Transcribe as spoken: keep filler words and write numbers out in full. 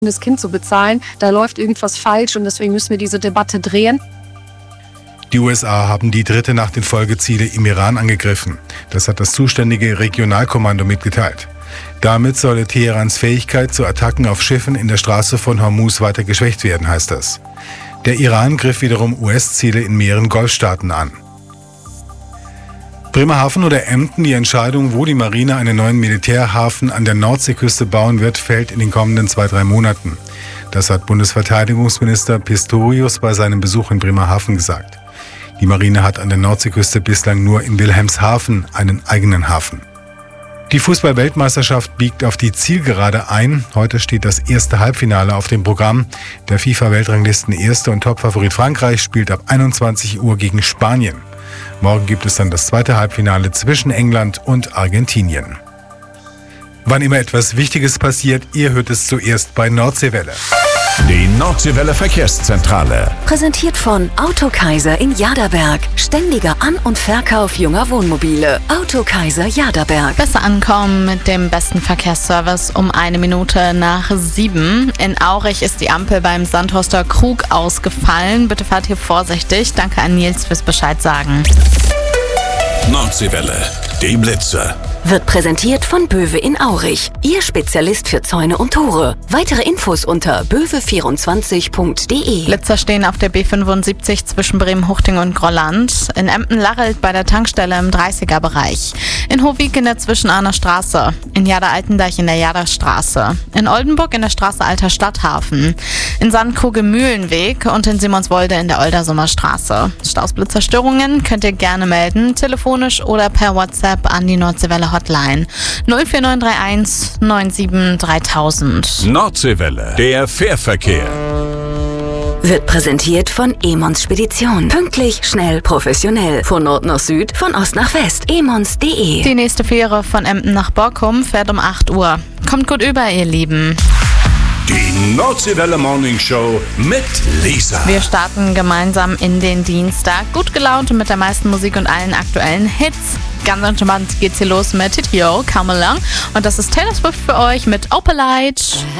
das Kind zu bezahlen. Da läuft irgendwas falsch und deswegen müssen wir diese Debatte drehen. Die U S A haben die dritte Nacht in Folge Ziele im Iran angegriffen. Das hat das zuständige Regionalkommando mitgeteilt. Damit solle Teherans Fähigkeit zu Attacken auf Schiffen in der Straße von Hormuz weiter geschwächt werden, heißt das. Der Iran griff wiederum U S-Ziele in mehreren Golfstaaten an. Bremerhaven oder Emden, die Entscheidung, wo die Marine einen neuen Militärhafen an der Nordseeküste bauen wird, fällt in den kommenden zwei, drei Monaten. Das hat Bundesverteidigungsminister Pistorius bei seinem Besuch in Bremerhaven gesagt. Die Marine hat an der Nordseeküste bislang nur in Wilhelmshaven einen eigenen Hafen. Die Fußball-Weltmeisterschaft biegt auf die Zielgerade ein. Heute steht das erste Halbfinale auf dem Programm. Der FIFA-Weltranglisten-Erste und Topfavorit Frankreich spielt ab einundzwanzig Uhr gegen Spanien. Morgen gibt es dann das zweite Halbfinale zwischen England und Argentinien. Wann immer etwas Wichtiges passiert, ihr hört es zuerst bei Nordseewelle. Die Nordseewelle Verkehrszentrale. Präsentiert von Autokaiser in Jaderberg. Ständiger An- und Verkauf junger Wohnmobile. Autokaiser Jaderberg. Besser ankommen mit dem besten Verkehrsservice um eine Minute nach sieben. In Aurich ist die Ampel beim Sandhorster Krug ausgefallen. Bitte fahrt hier vorsichtig. Danke an Nils fürs Bescheid sagen. Nordseewelle, die Blitze. Wird präsentiert von Böwe in Aurich. Ihr Spezialist für Zäune und Tore. Weitere Infos unter böwe vierundzwanzig punkt de. Blitzer stehen auf der B fünfundsiebzig zwischen Bremen-Huchting und Grolland. In Emden-Larrelt bei der Tankstelle im dreißiger-Bereich. In Hohwig in der Zwischenahner Straße. In Jader-Altendeich in der Jaderstraße. In Oldenburg in der Straße Alter Stadthafen. In Sandkruge-Mühlenweg und in Simonswolde in der Oldersummer Straße. Stausblitzerstörungen könnt ihr gerne melden, telefonisch oder per WhatsApp an die Nordseewelle Hotline null vier neun drei eins neun sieben dreitausend. Nordseewelle, der Fährverkehr. Wird präsentiert von Emons Spedition. Pünktlich, schnell, professionell. Von Nord nach Süd, von Ost nach West. emons punkt de. Die nächste Fähre von Emden nach Borkum fährt um acht Uhr. Kommt gut über, ihr Lieben. Die Nordseewelle Morning Show mit Lisa. Wir starten gemeinsam in den Dienstag. Gut gelaunt und mit der meisten Musik und allen aktuellen Hits. Ganz entspannt geht's hier los mit Titio, Come Along. Und das ist Taylor Swift für euch mit Opalite.